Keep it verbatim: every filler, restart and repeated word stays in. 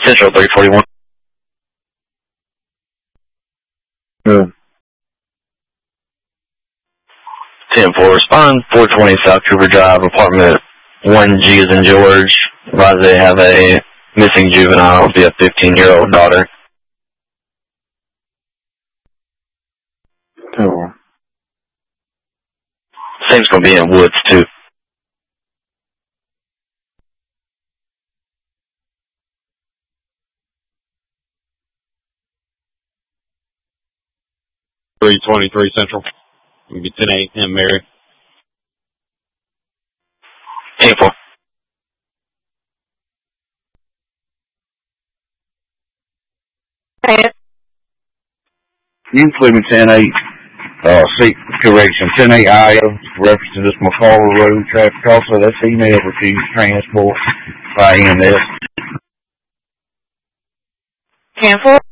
Central three forty-one. Good. ten four, respond, four twenty South Cooper Drive, apartment one G as in George. Advise they have a missing juvenile, be a fifteen-year-old daughter. Cool. Same's gonna be in Woods, too. three twenty-three Central. It'll be ten eight M Mary. ten four. You include me ten eight, uh, seek correction, ten eight I O, reference to this McCall Road traffic. Also, that's email refused transport by E M S. ten four.